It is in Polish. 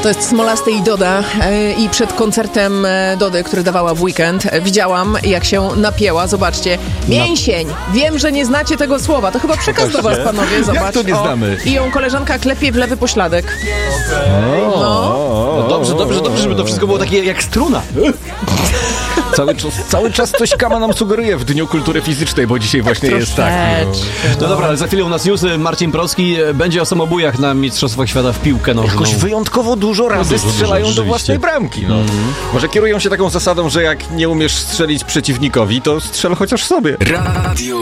To jest Smolasty i Doda i przed koncertem Dody, który dawała w weekend, widziałam, jak się napięła. Zobaczcie, mięsień. Wiem, że nie znacie tego słowa. To chyba przekaz do was, panowie. Zobacz. Jak to nie znamy? I ją koleżanka klepie w lewy pośladek. No dobrze, żeby to wszystko było takie jak struna. Cały czas coś Kama nam sugeruje w Dniu Kultury Fizycznej, bo dzisiaj właśnie jest tak. No dobra, ale za chwilę u nas newsy. Marcin Proski będzie o samobójach na Mistrzostwach Świata w piłkę nożną. Jakoś wyjątkowo dużo razy strzelają do rzeczywiście. własnej bramki. No. Może kierują się taką zasadą, że jak nie umiesz strzelić przeciwnikowi, to strzel chociaż sobie. Radio